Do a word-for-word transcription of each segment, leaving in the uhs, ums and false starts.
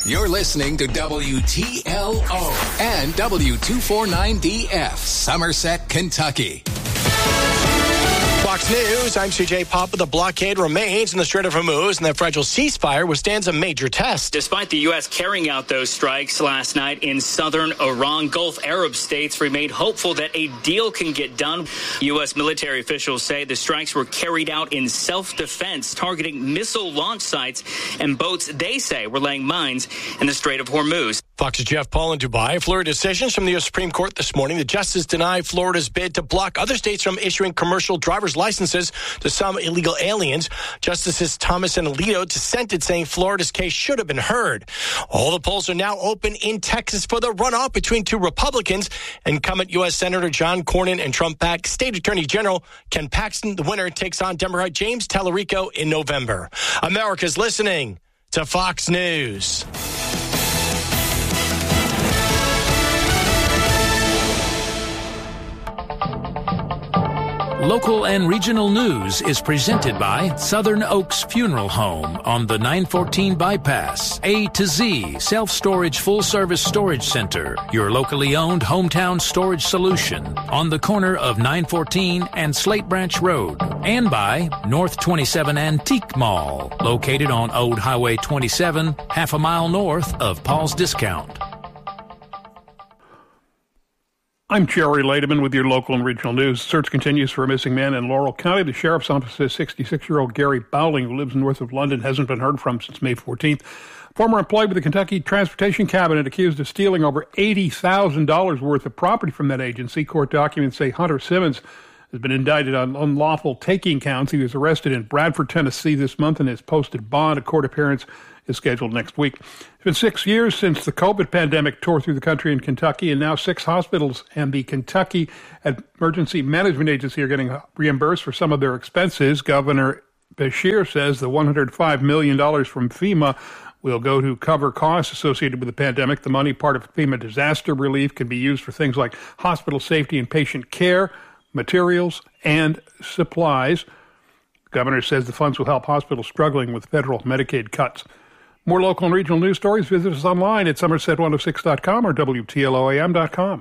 You're listening to W T L O and W two forty-nine D F, Somerset, Kentucky. Fox News, I'm C J Pop. The blockade remains in the Strait of Hormuz, and that fragile ceasefire withstands a major test. Despite the U S carrying out those strikes last night in southern Iran, Gulf Arab states remain hopeful that a deal can get done. U S military officials say the strikes were carried out in self-defense, targeting missile launch sites and boats they say were laying mines in the Strait of Hormuz. Fox's Jeff Paul in Dubai. Florida decisions from the U S Supreme Court this morning. The justice denied Florida's bid to block other states from issuing commercial driver's licenses to some illegal aliens. Justices Thomas and Alito dissented, saying Florida's case should have been heard. All the polls are now open in Texas for the runoff between two Republicans. Incumbent U S Senator John Cornyn and Trump-backed State Attorney General Ken Paxton. The winner takes on Democrat James Tallarico in November. America's listening to Fox News. Local and regional news is presented by Southern Oaks Funeral Home on the nine fourteen bypass. A to Z Self-Storage Full-Service Storage Center, your locally owned hometown storage solution on the corner of nine fourteen and Slate Branch Road. And by North twenty-seven Antique Mall, located on Old Highway twenty-seven, half a mile north of Paul's Discount. I'm Jerry Lademan with your local and regional news. Search continues for a missing man in Laurel County. The sheriff's office says sixty-six-year-old Gary Bowling, who lives north of London, hasn't been heard from since May fourteenth. Former employee with the Kentucky Transportation Cabinet accused of stealing over eighty thousand dollars worth of property from that agency. Court documents say Hunter Simmons has been indicted on unlawful taking counts. He was arrested in Bradford, Tennessee this month and has posted bond. A court appearance is scheduled next week. It's been six years since the COVID pandemic tore through the country in Kentucky, and now six hospitals and the Kentucky Emergency Management Agency are getting reimbursed for some of their expenses. Governor Beshear says the one hundred five million dollars from FEMA will go to cover costs associated with the pandemic. The money, part of FEMA disaster relief, can be used for things like hospital safety and patient care, materials, and supplies. The governor says the funds will help hospitals struggling with federal Medicaid cuts. More local and regional news stories, visit us online at somerset one oh six dot com or W T L O A M dot com.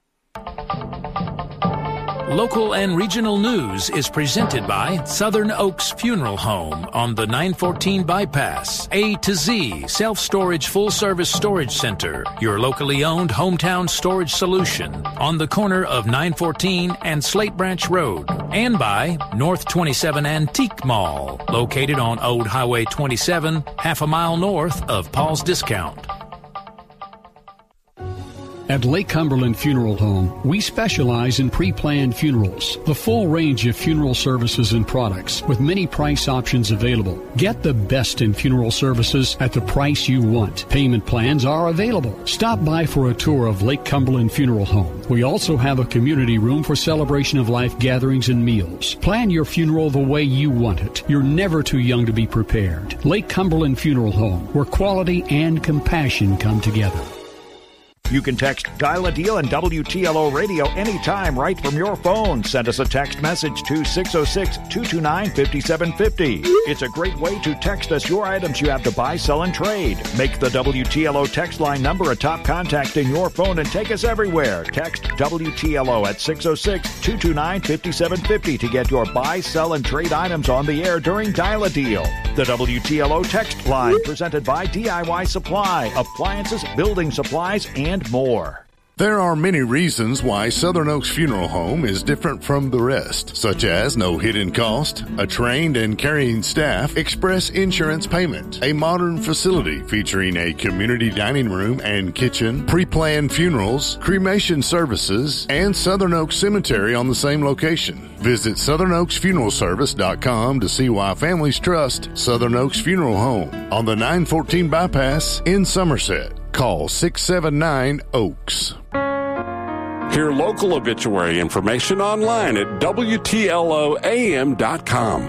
Local and regional news is presented by Southern Oaks Funeral Home on the nine fourteen bypass. A to Z Self-Storage Full-Service Storage Center, your locally owned hometown storage solution on the corner of nine fourteen and Slate Branch Road. And by North twenty-seven Antique Mall, located on Old Highway twenty-seven, half a mile north of Paul's Discount. At Lake Cumberland Funeral Home, we specialize in pre-planned funerals, the full range of funeral services and products with many price options available. Get the best in funeral services at the price you want. Payment plans are available. Stop by for a tour of Lake Cumberland Funeral Home. We also have a community room for celebration of life gatherings and meals. Plan your funeral the way you want it. You're never too young to be prepared. Lake Cumberland Funeral Home, where quality and compassion come together. You can text Dial a Deal and W T L O Radio anytime right from your phone. Send us a text message to six oh six, two two nine, five seven five oh. It's a great way to text us your items you have to buy, sell, and trade. Make the W T L O text line number a top contact in your phone and take us everywhere. Text W T L O at six oh six, two two nine, five seven five oh to get your buy, sell, and trade items on the air during Dial a Deal. The W T L O text line presented by D I Y Supply, appliances, building supplies, and more. There are many reasons why Southern Oaks Funeral Home is different from the rest, such as no hidden cost, a trained and caring staff, express insurance payment, a modern facility featuring a community dining room and kitchen, pre-planned funerals, cremation services, and Southern Oaks Cemetery on the same location. Visit southern oaks funeral service dot com to see why families trust Southern Oaks Funeral Home on the nine fourteen bypass in Somerset. Call six seven nine, Oaks. Hear local obituary information online at W T L O A M dot com.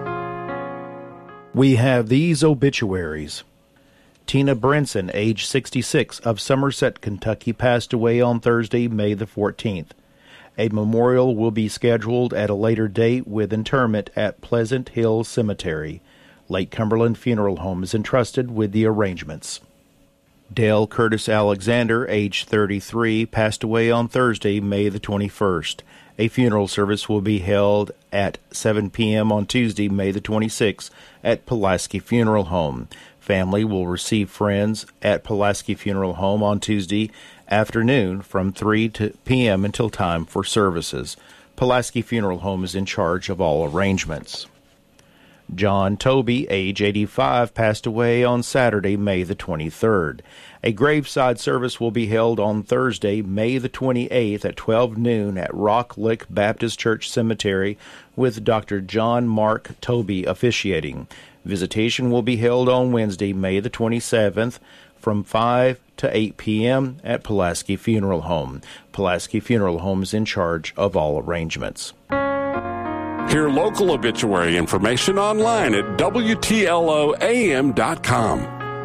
We have these obituaries. Tina Brinson, age sixty-six, of Somerset, Kentucky, passed away on Thursday, May the fourteenth. A memorial will be scheduled at a later date with interment at Pleasant Hill Cemetery. Lake Cumberland Funeral Home is entrusted with the arrangements. Dale Curtis Alexander, age thirty-three, passed away on Thursday, May the twenty-first. A funeral service will be held at seven p.m. on Tuesday, May the twenty-sixth, at Pulaski Funeral Home. Family will receive friends at Pulaski Funeral Home on Tuesday afternoon from three p.m. until time for services. Pulaski Funeral Home is in charge of all arrangements. John Toby, age eighty-five, passed away on Saturday, May the twenty-third. A graveside service will be held on Thursday, May the twenty-eighth at twelve noon at Rock Lick Baptist Church Cemetery with Doctor John Mark Toby officiating. Visitation will be held on Wednesday, May the twenty-seventh from five to eight p.m. at Pulaski Funeral Home. Pulaski Funeral Home is in charge of all arrangements. Hear local obituary information online at W T L O A M dot com.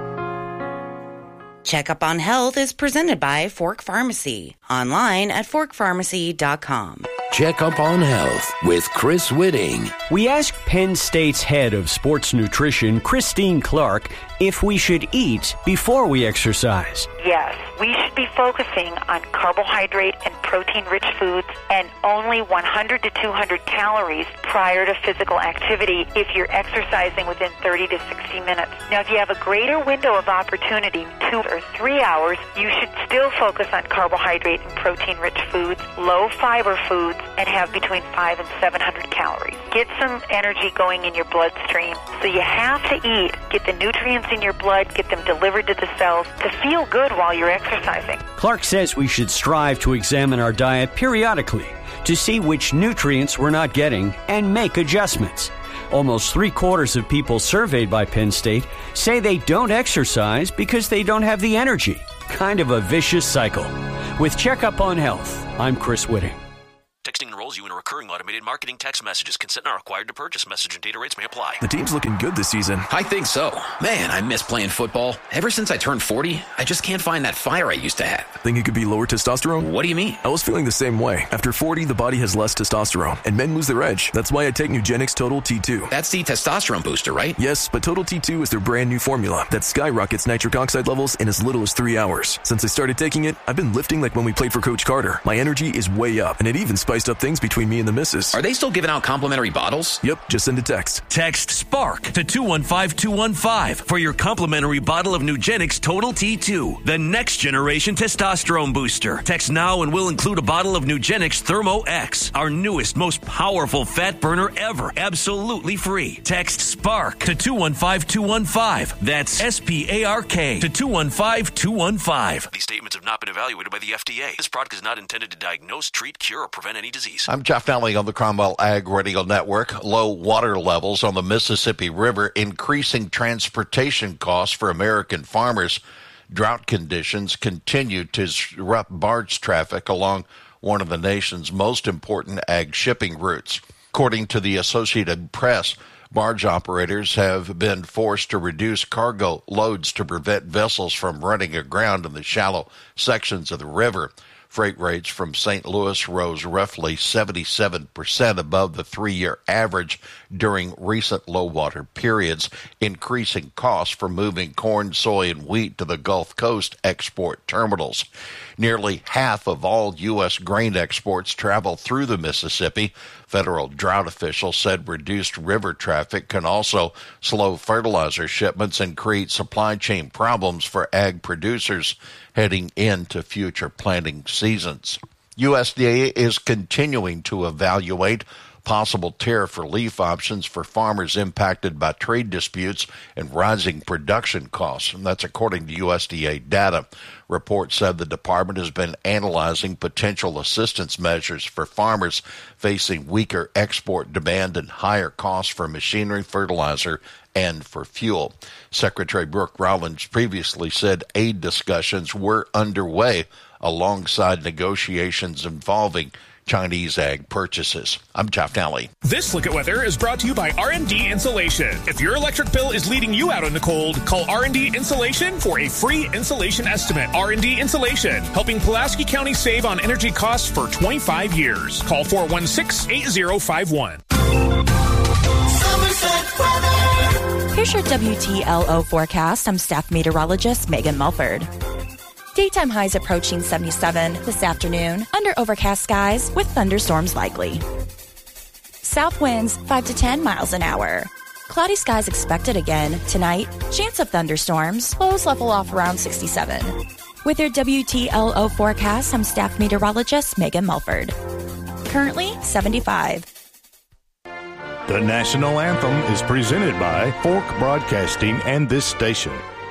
Checkup on Health is presented by Fork Pharmacy. Online at fork pharmacy dot com. Checkup on Health with Chris Whitting. We asked Penn State's head of sports nutrition, Christine Clark, if we should eat before we exercise. Yes, we should be focusing on carbohydrate and protein-rich foods and only one hundred to two hundred calories prior to physical activity if you're exercising within thirty to sixty minutes. Now, if you have a greater window of opportunity, two or three hours, you should still focus on carbohydrate and protein-rich foods, low-fiber foods, and have between five and seven hundred calories. Get some energy going in your bloodstream. So you have to eat, get the nutrients in your blood, get them delivered to the cells to feel good while you're exercising. Clark says we should strive to examine our diet periodically to see which nutrients we're not getting and make adjustments. Almost three quarters of people surveyed by Penn State say they don't exercise because they don't have the energy. Kind of a vicious cycle. With Checkup on Health, I'm Chris Whitting. Texting enrolls you in a recurring automated marketing text messages. Consent not required to purchase. Message and data rates may apply. The team's looking good this season. I think so. Man, I miss playing football. Ever since I turned forty, I just can't find that fire I used to have. Think it could be lower testosterone? What do you mean? I was feeling the same way. After forty, the body has less testosterone, and men lose their edge. That's why I take Nugenix Total T two. That's the testosterone booster, right? Yes, but Total T two is their brand new formula that skyrockets nitric oxide levels in as little as three hours. Since I started taking it, I've been lifting like when we played for Coach Carter. My energy is way up, and it even spiced up things between me and the missus. Are they still giving out complimentary bottles? Yep, just send a text. Text SPARK to two one five two one five for your complimentary bottle of Nugenix Total T two, the next generation testosterone booster. Text now and we'll include a bottle of Nugenix Thermo X, our newest, most powerful fat burner ever, absolutely free. Text SPARK to two one five two one five. That's S P A R K to two one five two one five. These statements have not been evaluated by the F D A. This product is not intended to diagnose, treat, cure, or prevent any disease. I'm Jeff Nally on the Cromwell Ag Radio Network. Low water levels on the Mississippi River increasing transportation costs for American farmers. Drought conditions continue to disrupt barge traffic along one of the nation's most important ag shipping routes. According to the Associated Press, barge operators have been forced to reduce cargo loads to prevent vessels from running aground in the shallow sections of the river. Freight rates from Saint Louis rose roughly seventy-seven percent above the three-year average during recent low-water periods, increasing costs for moving corn, soy, and wheat to the Gulf Coast export terminals. Nearly half of all U S grain exports travel through the Mississippi. Federal drought officials said reduced river traffic can also slow fertilizer shipments and create supply chain problems for ag producers heading into future planting seasons. U S D A is continuing to evaluate possible tariff relief options for farmers impacted by trade disputes and rising production costs. And that's according to U S D A data. Reports said the department has been analyzing potential assistance measures for farmers facing weaker export demand and higher costs for machinery, fertilizer, and for fuel. Secretary Brooke Rollins previously said aid discussions were underway alongside negotiations involving Chinese ag purchases. I'm Jeff Nally. This Look at Weather is brought to you by R and D Insulation. If your electric bill is leading you out in the cold, call R and D Insulation for a free insulation estimate. R and D Insulation, helping Pulaski County save on energy costs for twenty-five years. Call four one six, eight zero five one. Somerset Weather. Here's your W T L O forecast. I'm staff meteorologist Megan Mulford. Daytime highs approaching seventy-seven this afternoon, under overcast skies with thunderstorms likely. South winds five to ten miles an hour. Cloudy skies expected again tonight. Chance of thunderstorms. Lows level off around sixty-seven. With your W T L O forecast, I'm staff meteorologist Megan Mulford. Currently seventy-five. The national anthem is presented by Fork Broadcasting and this station.